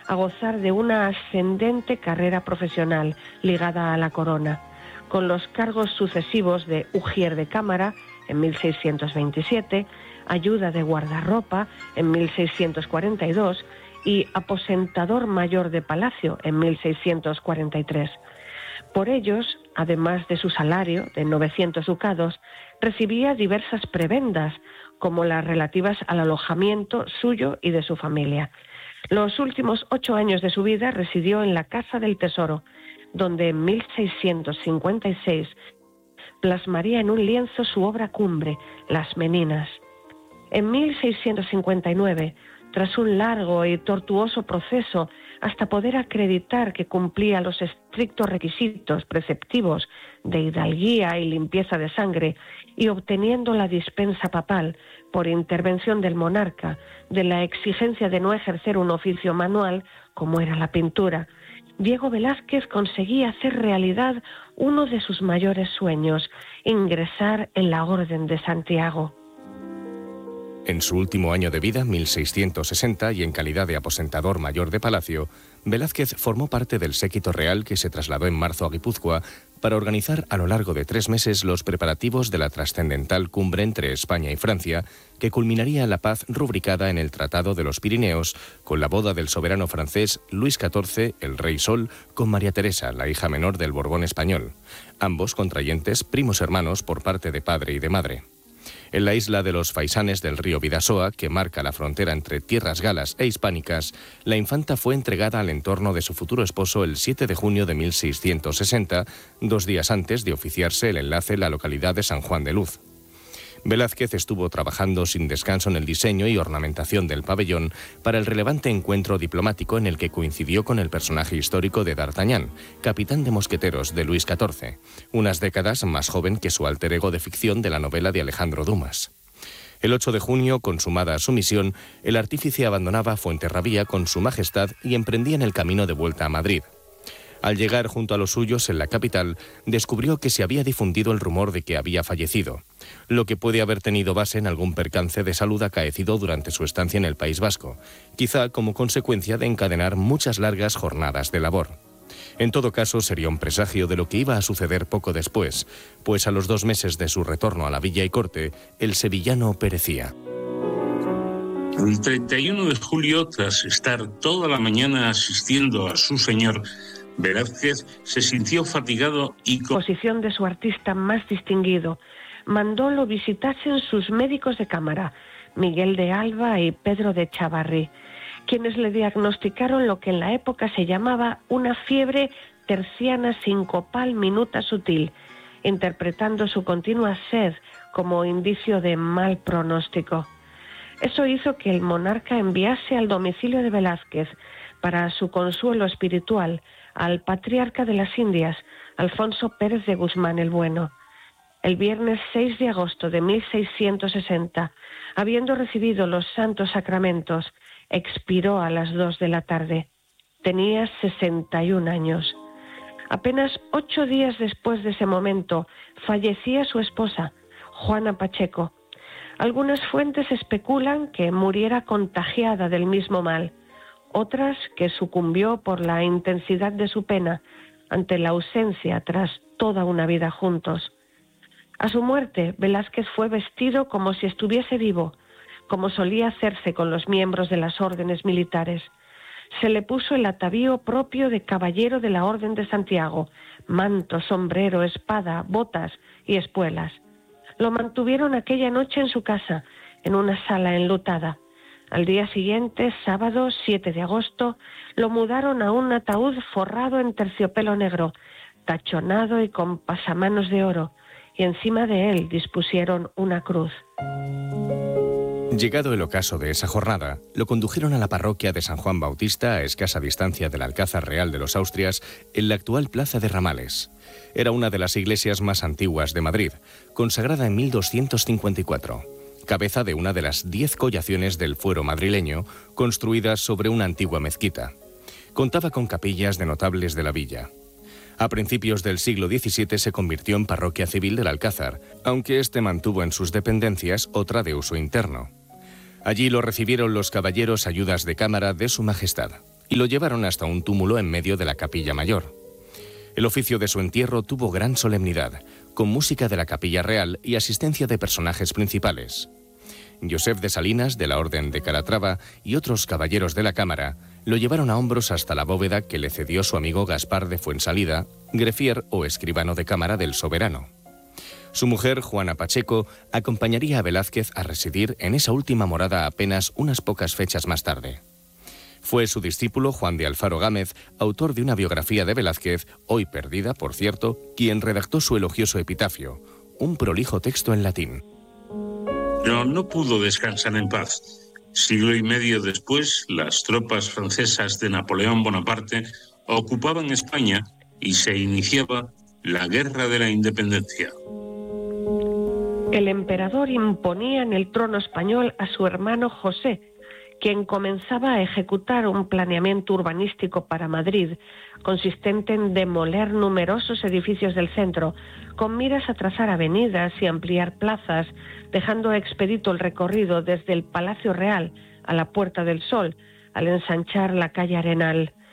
a gozar de una ascendente carrera profesional ligada a la corona, con los cargos sucesivos de ujier de cámara en 1627, ayuda de guardarropa en 1642 y aposentador mayor de palacio en 1643. Por ellos, además de su salario de 900 ducados, recibía diversas prebendas, como las relativas al alojamiento suyo y de su familia. Los últimos 8 años de su vida residió en la Casa del Tesoro, donde en 1656 plasmaría en un lienzo su obra cumbre, Las Meninas. En 1659, tras un largo y tortuoso proceso hasta poder acreditar que cumplía los estrictos requisitos preceptivos de hidalguía y limpieza de sangre, y obteniendo la dispensa papal por intervención del monarca de la exigencia de no ejercer un oficio manual, como era la pintura, Diego Velázquez conseguía hacer realidad uno de sus mayores sueños: ingresar en la Orden de Santiago. En su último año de vida, 1660, y en calidad de aposentador mayor de palacio, Velázquez formó parte del séquito real que se trasladó en marzo a Guipúzcoa para organizar a lo largo de 3 meses los preparativos de la trascendental cumbre entre España y Francia, que culminaría la paz rubricada en el Tratado de los Pirineos, con la boda del soberano francés Luis XIV, el Rey Sol, con María Teresa, la hija menor del Borbón español, ambos contrayentes primos hermanos por parte de padre y de madre. En la isla de los Faisanes del río Bidasoa, que marca la frontera entre tierras galas e hispánicas, la infanta fue entregada al entorno de su futuro esposo el 7 de junio de 1660, 2 días antes de oficiarse el enlace en la localidad de San Juan de Luz. Velázquez estuvo trabajando sin descanso en el diseño y ornamentación del pabellón para el relevante encuentro diplomático en el que coincidió con el personaje histórico de D'Artagnan, capitán de mosqueteros de Luis XIV, unas décadas más joven que su alter ego de ficción de la novela de Alejandro Dumas. El 8 de junio, consumada su misión, el artífice abandonaba Fuenterrabía con su majestad y emprendía en el camino de vuelta a Madrid. Al llegar junto a los suyos en la capital, descubrió que se había difundido el rumor de que había fallecido, lo que puede haber tenido base en algún percance de salud acaecido durante su estancia en el País Vasco, quizá como consecuencia de encadenar muchas largas jornadas de labor. En todo caso, sería un presagio de lo que iba a suceder poco después, pues a los 2 meses de su retorno a la villa y corte, el sevillano perecía. El 31 de julio, tras estar toda la mañana asistiendo a su señor, Velázquez se sintió fatigado y... Posición de su artista más distinguido, mandó lo visitasen sus médicos de cámara, Miguel de Alba y Pedro de Chavarri, quienes le diagnosticaron lo que en la época se llamaba una fiebre terciana sincopal minuta sutil, interpretando su continua sed como indicio de mal pronóstico. Eso hizo que el monarca enviase al domicilio de Velázquez, para su consuelo espiritual, al patriarca de las Indias, Alfonso Pérez de Guzmán el Bueno. El viernes 6 de agosto de 1660, habiendo recibido los santos sacramentos, expiró a las 2 de la tarde. Tenía 61 años. Apenas 8 días después de ese momento, fallecía su esposa, Juana Pacheco. Algunas fuentes especulan que muriera contagiada del mismo mal, otras que sucumbió por la intensidad de su pena ante la ausencia tras toda una vida juntos. A su muerte, Velázquez fue vestido como si estuviese vivo, como solía hacerse con los miembros de las órdenes militares. Se le puso el atavío propio de caballero de la Orden de Santiago: manto, sombrero, espada, botas y espuelas. Lo mantuvieron aquella noche en su casa, en una sala enlutada. Al día siguiente, sábado 7 de agosto, lo mudaron a un ataúd forrado en terciopelo negro, tachonado y con pasamanos de oro, y encima de él dispusieron una cruz. Llegado el ocaso de esa jornada, lo condujeron a la parroquia de San Juan Bautista, a escasa distancia del Alcázar Real de los Austrias, en la actual Plaza de Ramales. Era una de las iglesias más antiguas de Madrid, consagrada en 1254. Cabeza de una de las 10 collaciones del fuero madrileño, construidas sobre una antigua mezquita. Contaba con capillas de notables de la villa. A principios del siglo XVII se convirtió en parroquia civil del Alcázar, aunque este mantuvo en sus dependencias otra de uso interno. Allí lo recibieron los caballeros ayudas de cámara de su majestad. y lo llevaron hasta un túmulo en medio de la capilla mayor. El oficio de su entierro tuvo gran solemnidad, con música de la capilla real y asistencia de personajes principales. Josep de Salinas, de la Orden de Calatrava, y otros caballeros de la Cámara lo llevaron a hombros hasta la bóveda que le cedió su amigo Gaspar de Fuensalida, greffier o escribano de cámara del soberano. Su mujer, Juana Pacheco, acompañaría a Velázquez a residir en esa última morada apenas unas pocas fechas más tarde. Fue su discípulo Juan de Alfaro Gámez, autor de una biografía de Velázquez, hoy perdida, por cierto, quien redactó su elogioso epitafio, un prolijo texto en latín. Pero no pudo descansar en paz. Siglo y medio después, las tropas francesas de Napoleón Bonaparte ocupaban España y se iniciaba la Guerra de la Independencia. El emperador imponía en el trono español a su hermano José, quien comenzaba a ejecutar un planeamiento urbanístico para Madrid, consistente en demoler numerosos edificios del centro, con miras a trazar avenidas y ampliar plazas, dejando expedito el recorrido desde el Palacio Real a la Puerta del Sol, al ensanchar la calle Arenal.